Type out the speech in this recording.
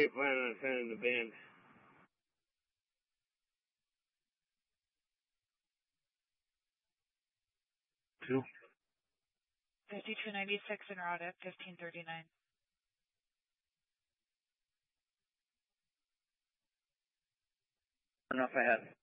you plan on sending the band? Two. 5296 en route at 1539. I don't know if I have